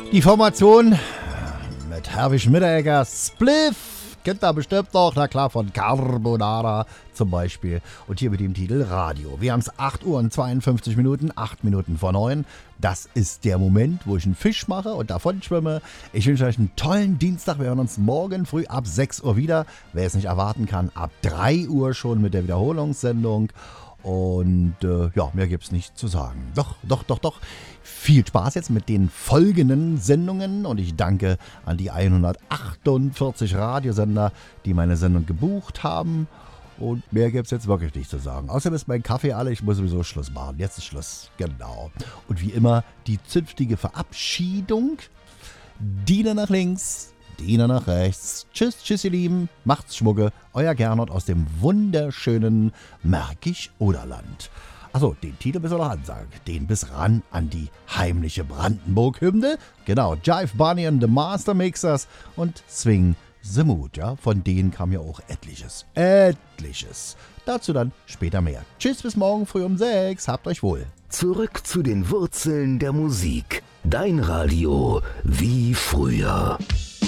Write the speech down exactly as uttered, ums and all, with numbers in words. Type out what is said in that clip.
Die Formation mit Herbig Mitteregger, Spliff. Kennt ihr bestimmt noch, na klar, von Carbonara zum Beispiel. Und hier mit dem Titel Radio. Wir haben es acht Uhr und zweiundfünfzig Minuten, acht Minuten vor neun. Das ist der Moment, wo ich einen Fisch mache und davon schwimme. Ich wünsche euch einen tollen Dienstag. Wir hören uns morgen früh ab sechs Uhr wieder. Wer es nicht erwarten kann, ab drei Uhr schon mit der Wiederholungssendung. Und äh, ja, mehr gibt's nicht zu sagen. Doch, doch, doch, doch. Viel Spaß jetzt mit den folgenden Sendungen und ich danke an die hundertachtundvierzig Radiosender, die meine Sendung gebucht haben. Und mehr gibt's jetzt wirklich nicht zu sagen. Außerdem ist mein Kaffee alle, ich muss sowieso Schluss machen. Jetzt ist Schluss, genau. Und wie immer die zünftige Verabschiedung. Diener nach links, Diener nach rechts. Tschüss, tschüss ihr Lieben, macht's Schmucke. Euer Gernot aus dem wunderschönen Märkisch-Oderland. Achso, den Titel müssen wir noch ansagen. Den bis ran an die heimliche Brandenburg-Hymne. Genau, Jive Bunny and the Master Mixers und Swing the Mood. Ja, von denen kam ja auch etliches. Etliches. Dazu dann später mehr. Tschüss, bis morgen früh um sechs. Habt euch wohl. Zurück zu den Wurzeln der Musik. Dein Radio wie früher.